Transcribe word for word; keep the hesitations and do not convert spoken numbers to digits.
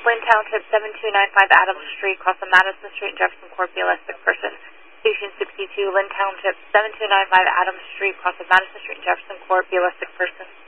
Lynn Township, seven two nine five Adams Street, cross of Madison Street and Jefferson Court, be a less sick person. Station sixty-two, Lynn Township, seven two nine five Adams Street, cross of Madison Street and Jefferson Court, be a less sick person.